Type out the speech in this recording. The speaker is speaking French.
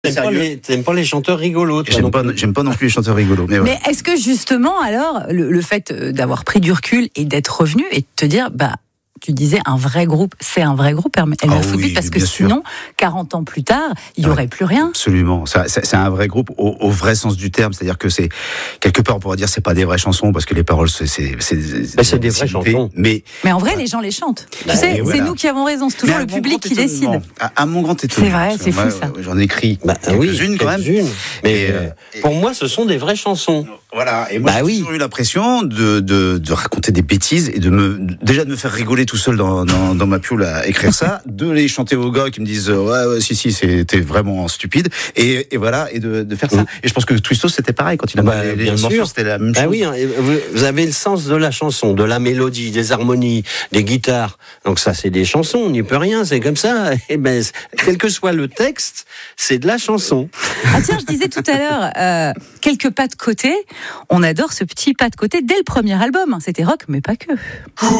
T'aimes pas les chanteurs rigolos, toi, J'aime pas non plus les chanteurs rigolos. Mais est-ce que justement, alors, le fait d'avoir pris du recul et d'être revenu et de te dire, tu disais un vrai groupe, c'est un vrai groupe, Elmer Footbeat, parce que sinon, 40 ans plus tard, il n'y aurait plus rien. Absolument. C'est un vrai groupe au vrai sens du terme. C'est-à-dire que c'est, quelque part, on pourrait dire, c'est pas des vraies chansons, parce que les paroles, c'est des vraies chansons. Mais en vrai, les gens les chantent. Tu sais, c'est nous qui avons raison. C'est toujours le public qui décide. À mon grand étonnement. C'est vrai, c'est fou, ça. J'en ai écrit quelques-unes, quand même. Mais pour moi, ce sont des vraies chansons. Voilà. Et moi, j'ai toujours eu l'impression de raconter des bêtises et de me faire rigoler tout seul dans ma pioule à écrire ça, de les chanter aux gars qui me disent si c'était vraiment stupide et voilà, et de faire ça. Et je pense que Twisto c'était pareil quand il a les morceaux, c'était la même chose. Oui, vous avez le sens de la chanson, de la mélodie, des harmonies, des guitares. Donc ça, c'est des chansons, on n'y peut rien, c'est comme ça. Et quel que soit le texte, c'est de la chanson. Ah tiens, je disais tout à l'heure, quelques pas de côté. On adore ce petit pas de côté dès le premier album. C'était rock, mais pas que.